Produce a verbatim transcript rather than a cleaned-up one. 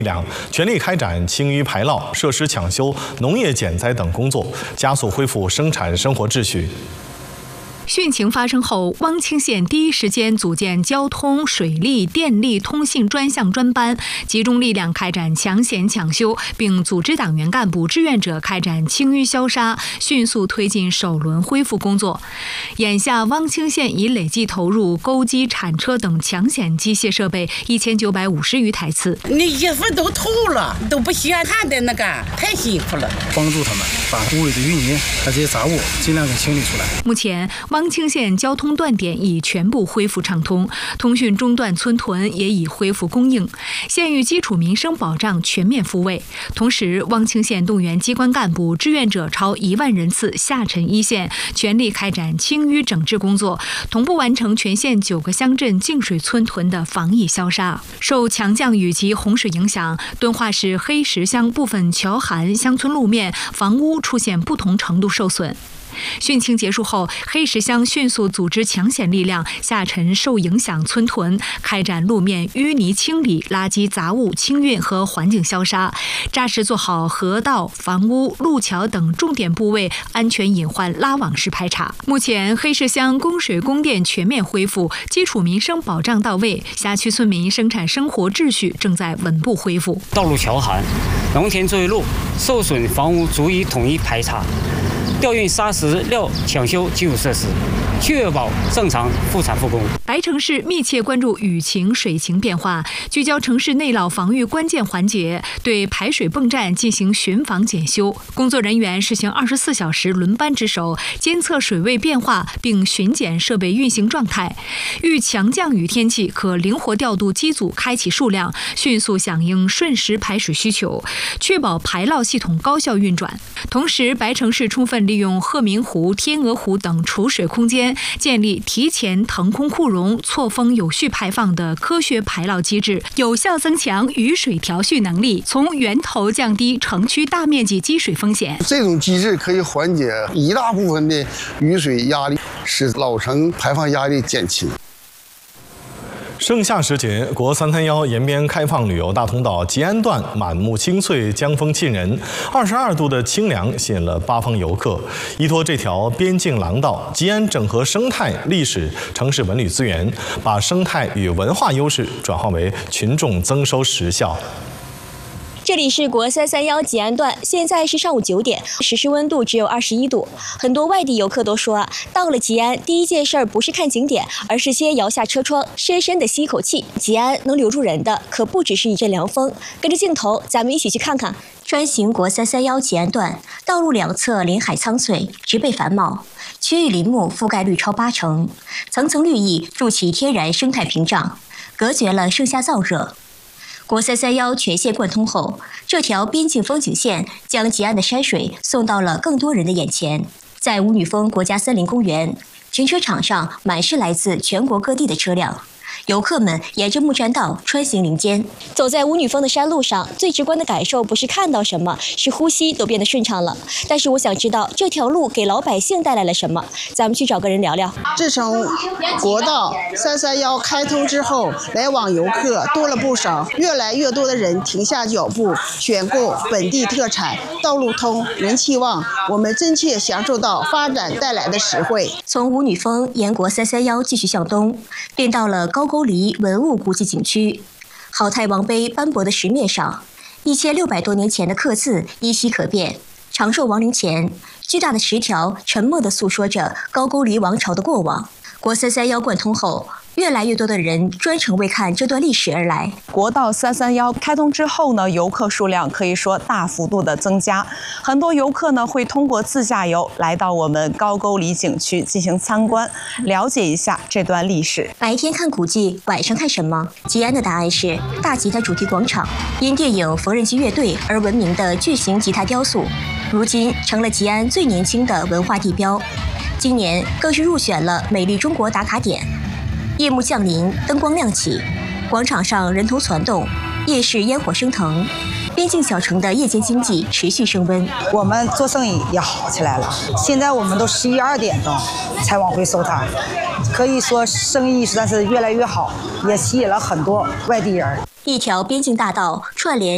量全力开展清淤排涝、设施抢修、农业减灾等工作，加速恢复生产生活秩序。 汛情发生后，汪清县第一时间组建交通、水利、电力、通信专项专班，集中力量开展抢险抢修，并组织党员干部、志愿者开展清淤消杀，迅速推进首轮恢复工作。眼下，汪清县已累计投入钩机、铲车等抢险机械设备一千九百五十余台次。 你衣服都透了，都不嫌看的那个，太辛苦了。 帮助他们把屋里的淤泥、这些杂物尽量给清理出来。 目前，汪清县交通断点已全部恢复畅通，通讯中断村屯也已恢复供应，县域基础民生保障全面复位。同时，汪清县动员机关干部、志愿者超一万人次下沉一线，全力开展清淤整治工作，同步完成全县九个乡镇净水村屯的防疫消杀。受强降雨及洪水影响，敦化市黑石乡部分桥涵乡村路面、房屋出现不同程度受损。 汛情结束后，黑石乡迅速组织抢险力量下沉受影响村屯，开展路面淤泥清理、垃圾杂物清运和环境消杀，扎实做好河道、房屋、路桥等重点部位安全隐患拉网式排查。目前，黑石乡供水供电全面恢复，基础民生保障到位，辖区村民生产生活秩序正在稳步恢复。 道路桥涵、农田作业路受损房屋逐一统一排查。 调运砂石料抢修基础设施，确保正常复产复工。 白城市密切关注雨情、水情变化，聚焦城市内涝防御关键环节，对排水泵站进行巡防检修。工作人员实行二十四小时轮班值守，监测水位变化，并巡检设备运行状态。遇强降雨天气，可灵活调度机组开启数量，迅速响应瞬时排水需求，确保排涝系统高效运转。同时，白城市充分利用鹤鸣湖、天鹅湖等储水空间，建立提前腾空库容、错峰有序排放的科学排涝机制，有效增强雨水调蓄能力，从源头降低城区大面积积水风险。 这种机制可以缓解一大部分的雨水压力，使老城排放压力减轻。 盛夏时节，国三三幺延边开放旅游大通道吉安段满目青翠，江风沁人，二十二度的清凉吸引了八方游客。依托这条边境廊道，吉安整合生态、历史、城市文旅资源，把生态与文化优势转化为群众增收实效。 这里是国三三幺吉安段，现在是上午九点，实时温度只有二十一度。很多外地游客都说啊，到了吉安，第一件事儿不是看景点，而是先摇下车窗，深深的吸一口气。吉安能留住人的，可不只是一阵凉风。跟着镜头，咱们一起去看看。专行国三三幺吉安段，道路两侧林海苍翠，植被繁茂，区域林木覆盖率超八成，层层绿意筑起天然生态屏障，隔绝了盛夏燥热。 国三三幺全线贯通后，这条边境风景线将吉安的山水送到了更多人的眼前。在五女峰国家森林公园，停车场上满是来自全国各地的车辆。 游客们沿着木栈道穿行林间，走在五女峰的山路上，最直观的感受不是看到什么，是呼吸都变得顺畅了。但是我想知道这条路给老百姓带来了什么，咱们去找个人聊聊。 自从国道三三幺开通之后，来往游客多了不少，越来越多的人停下脚步，选购本地特产，道路通，人气旺，我们真切享受到发展带来的实惠。 从五女峰沿国三三幺继续向东，便到了高沟犁文物古迹景区，好太王碑斑驳的石面上，一千六百多年前的刻字依稀可辨。长寿王陵前，巨大的石条沉默地诉说着高句丽王朝的过往。国三三幺贯通后，越来越多的人专程为看这段历史而来。 国道三三幺开通之后呢，游客数量可以说大幅度的增加。很多游客呢会通过自驾游来到我们高句丽景区进行参观，了解一下这段历史。 白天看古迹，晚上看什么？吉安的答案是大吉他主题广场。因电影《缝纫机乐队》而闻名的巨型吉他雕塑，如今成了吉安最年轻的文化地标。今年更是入选了美丽中国打卡点。夜幕降临，灯光亮起，广场上人头攒动，夜市烟火升腾，边境小城的夜间经济持续升温。 我们做生意也好起来了，现在我们都十一二点钟才往回收摊，可以说生意实在是越来越好，也吸引了很多外地人。 一条边境大道串联